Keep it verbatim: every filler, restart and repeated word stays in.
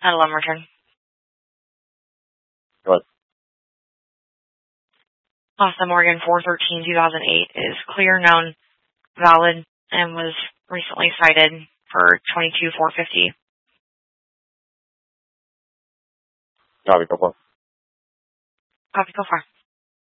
At eleven return. Go ahead. Class M Morgan four thirteen two thousand eight is clear, known, valid, and was recently cited for twenty-two four fifty. Copy, go for it. Copy so far.